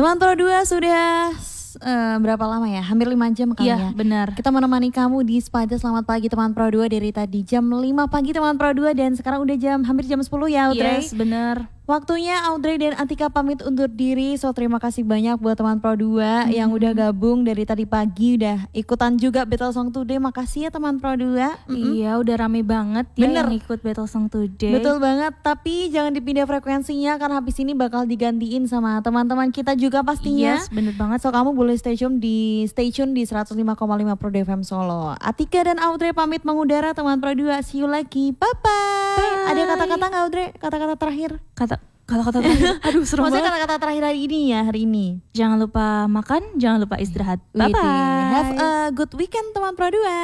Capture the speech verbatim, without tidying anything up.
Teman Pro dua sudah uh, berapa lama ya? Hampir lima jam kali ya. Iya benar. Kita menemani kamu di Spaja. Selamat pagi teman Pro dua, dari tadi jam lima pagi teman Pro dua dan sekarang udah jam hampir jam sepuluh ya Audrey. Yes benar. Waktunya Audrey dan Atika pamit undur diri. So terima kasih banyak buat teman Pro dua hmm. yang udah gabung dari tadi pagi, udah ikutan juga Battle Song Today. Makasih ya teman Pro dua. Mm-mm. Iya udah rame banget ya Bener. yang ikut Battle Song Today. Betul banget, tapi jangan dipindah frekuensinya karena habis ini bakal digantiin sama teman-teman kita juga pastinya. Yes bener banget. So kamu boleh stay tune di stay tune di seratus lima koma lima Pro F M Solo. Atika dan Audrey pamit mengudara teman Pro dua. See you lagi. Bye bye. Bye. Ada kata-kata nggak Audrey? Kata-kata terakhir? Kata kata-kata terakhir. Aduh serem Maksudnya banget. kata-kata terakhir hari ini ya, hari ini. Jangan lupa makan, jangan lupa istirahat. Bye bye. Have a good weekend teman Pro dua.